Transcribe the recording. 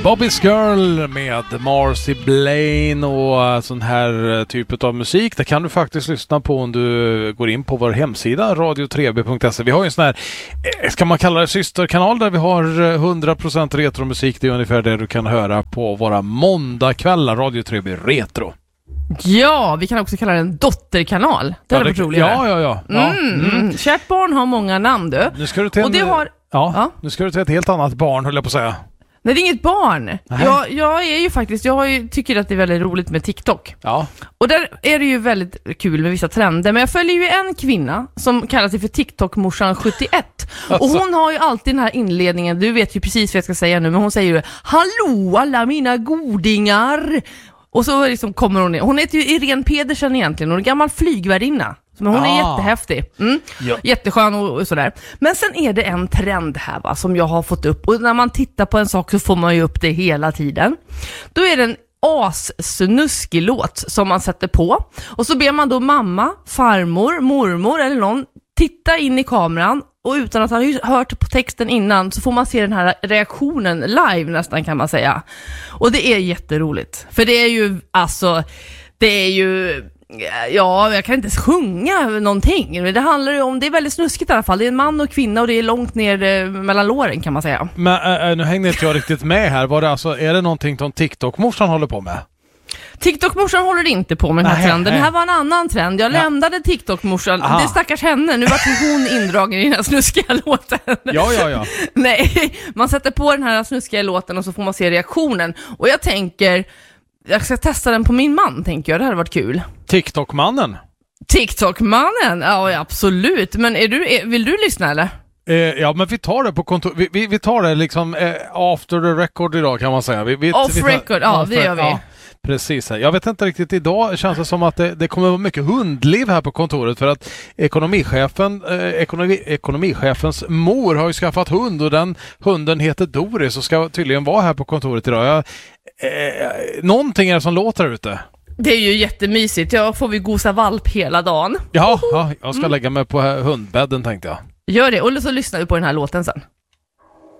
Bobby's Girl med Marcy Blaine och sån här typ av musik. Det kan du faktiskt lyssna på om du går in på vår hemsida radio3b.se. Vi har ju en sån här, ska man kalla det systerkanal, där vi har 100% retromusik. Det är ungefär det du kan höra på våra måndagkvällar, Radio 3B Retro. Ja, vi kan också kalla det en dotterkanal. Det är det roligare. Ja. Kärt barn har många namn, du. Nu ska du till nu ska du till ett helt annat barn, höll jag på att säga. Nej, det är inget barn. Jag är ju faktiskt, tycker att det är väldigt roligt med TikTok. Ja. Och där är det ju väldigt kul med vissa trender. Men jag följer ju en kvinna som kallar sig för TikTok-morsan 71. Och hon har ju alltid den här inledningen, du vet ju precis vad jag ska säga nu, men hon säger ju: hallå alla mina godingar. Och så liksom kommer hon heter ju Irene Pedersen egentligen, hon är en gammal flygvärdinna. Men hon är jättehäftig. Ja. Jätteskön och sådär. Men sen är det en trend här, va, som jag har fått upp. Och när man tittar på en sak så får man ju upp det hela tiden. Då är det en assnuskig låt som man sätter på. Och så ber man då mamma, farmor, mormor eller någon titta in i kameran. Och utan att ha hört på texten innan så får man se den här reaktionen live nästan, kan man säga. Och det är jätteroligt. För det är ju, ja, jag kan inte sjunga någonting. Det handlar ju om, det är väldigt snuskigt i alla fall. Det är en man och kvinna och det är långt ner mellan låren, kan man säga. Men nu hängde inte jag riktigt med här. Var det alltså, är det någonting som TikTok-morsan håller på med? TikTok-morsan håller inte på med den här trenden. Det här var en annan trend. Jag lämnade TikTok-morsan. Det stackars henne. Nu var hon indragen i den här snuskiga låten. Ja. Nej, man sätter på den här snuskiga låten och så får man se reaktionen. Och jag tänker, jag ska testa den på min man, tänker jag. Det hade varit kul. TikTok-mannen? TikTok-mannen? Ja, absolut. Men vill du lyssna eller? Ja, men vi tar det på kontor. Vi tar det liksom after the record idag, kan man säga. Off record, ja, det gör vi. Ja. Precis. Jag vet inte riktigt, idag känns det som att det kommer vara mycket hundliv här på kontoret, för att ekonomichefens mor har ju skaffat hund och den hunden heter Doris och ska tydligen vara här på kontoret idag. Någonting är det som låter ute. Det är ju jättemysigt. Jag får vi gosa valp hela dagen. Ja, jag ska lägga mig på hundbädden, tänkte jag. Gör det, och så lyssnar vi på den här låten sen.